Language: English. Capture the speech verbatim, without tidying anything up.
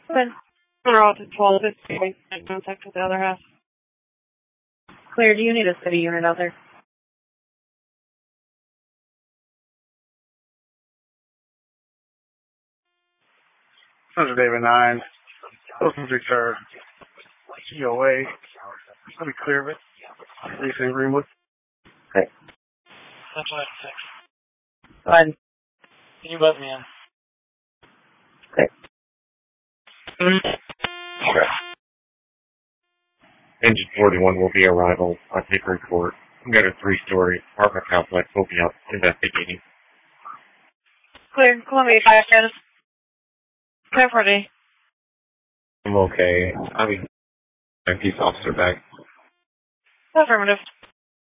Open. We're all to twelve fifty. Contact with the other half. Clear, do you need a city unit out there? This is David nine. Open return. G O A. Let me clear of it. Recent Greenwood. Okay. That's what I six. Go ahead. Can you let me in? Okay. Okay. Engine forty-one will be arrival on Hickory Court. We got a three-story apartment complex will be out investigating. Clear. Columbia five, Dennis. ten forty. I'm okay. I mean, my peace officer back. Affirmative.